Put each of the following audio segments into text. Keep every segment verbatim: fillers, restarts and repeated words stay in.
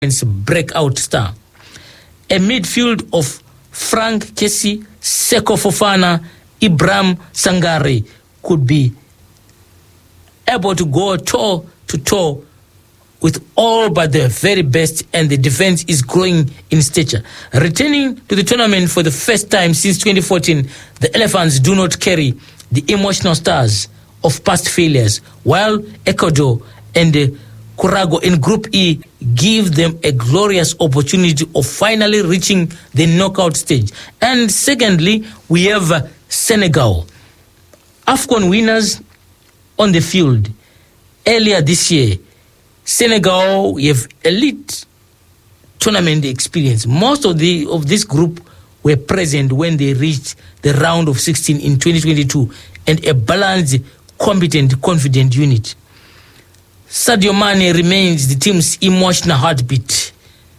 breakout star. A midfield of Frank Kessie, Seko Fofana, Ibrahim Sangare could be able to go toe to toe with all but the very best, and the defense is growing in stature. Returning to the tournament for the first time since twenty fourteen, the Elephants do not carry the emotional stars of past failures, while Ecuador and uh, Curaçao in Group E give them a glorious opportunity of finally reaching the knockout stage. And secondly, we have uh, Senegal. AFCON winners on the field. Earlier this year, Senegal have elite tournament experience. Most of the of this group were present when they reached the round of sixteen in twenty twenty-two, and a balanced, competent, confident unit. Sadio Mane remains the team's emotional heartbeat.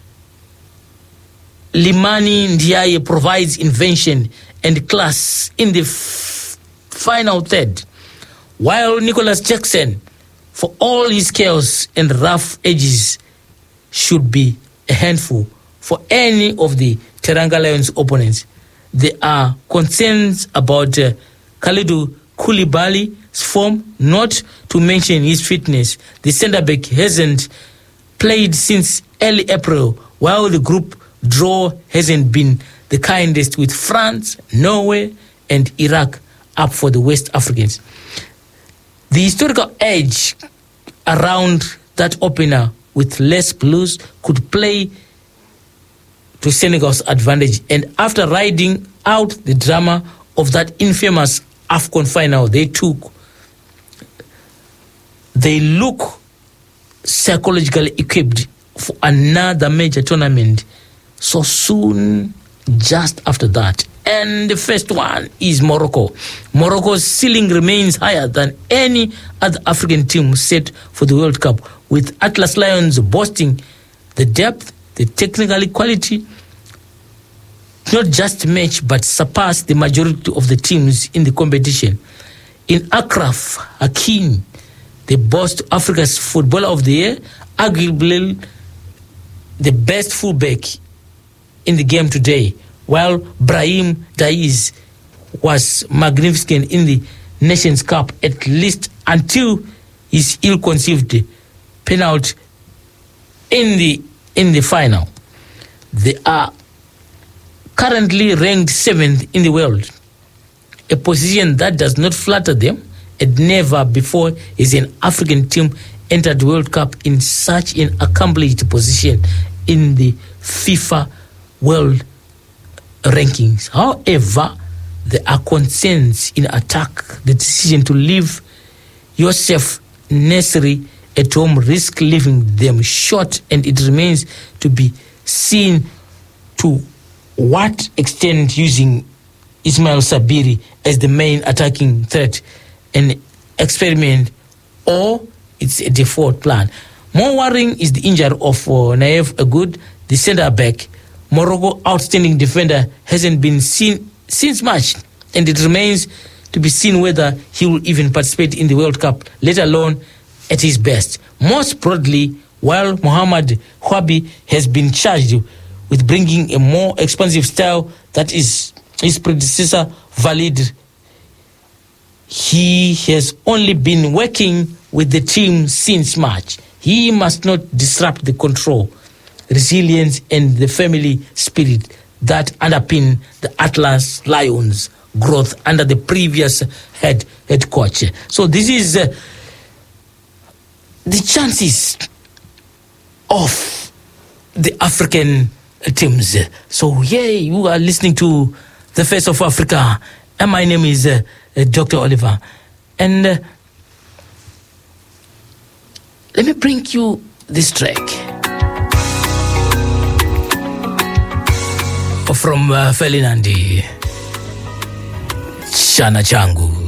Limani Ndiaye provides invention and class in the f- final third, while Nicholas Jackson, for all his chaos and rough edges, should be a handful for any of the Teranga Lions opponents. There are concerns about uh, Kalidou Koulibaly's form, not to mention his fitness. The centre-back hasn't played since early April, while the group draw hasn't been the kindest, with France, Norway, and Iraq up for the West Africans. The historical edge around that opener with less blues could play to Senegal's advantage. And after riding out the drama of that infamous AFCON final they took, they look psychologically equipped for another major tournament so soon just after that. And the first one is Morocco. Morocco's ceiling remains higher than any other African team set for the World Cup, with Atlas Lions boasting the depth, the technical quality, not just match but surpass the majority of the teams in the competition. In Achraf Hakimi, they boast Africa's Footballer of the Year, arguably the best fullback in the game today, while Brahim Diaz was magnificent in the Nations Cup, at least until his ill-conceived penalty in the in the final. They are currently ranked seventh in the world, a position that does not flatter them, and never before has an African team entered the World Cup in such an accomplished position in the FIFA World rankings. However, there are concerns in attack. The decision to leave Youssef Nesri at home risk leaving them short, and it remains to be seen to what extent using Ismail Sabiri as the main attacking threat an experiment, or it's a default plan. More worrying is the injury of uh, Naif Agoud, the centre-back. Morocco outstanding defender hasn't been seen since March, and it remains to be seen whether he will even participate in the World Cup, let alone at his best. Most broadly, while Mohamed Hwabi has been charged with bringing a more expansive style that is his predecessor valid, he has only been working with the team since March. He must not disrupt the control, resilience, and the family spirit that underpin the Atlas Lions' growth under the previous head head coach. So this is uh, the chances of the African teams. So yeah, you are listening to The Face of Africa, and my name is uh, uh, Doctor Oliver. And uh, let me bring you this track from uh, Felinandi, Chana Changu.